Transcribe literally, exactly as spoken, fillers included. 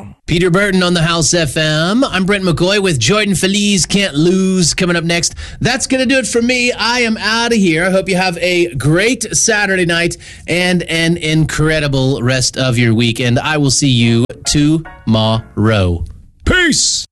Peter Burton on the House F M. I'm Brent McCoy with Jordan Feliz, Can't Lose, coming up next. That's going to do it for me. I am out of here. I hope you have a great Saturday night and an incredible rest of your weekend. I will see you tomorrow. Peace!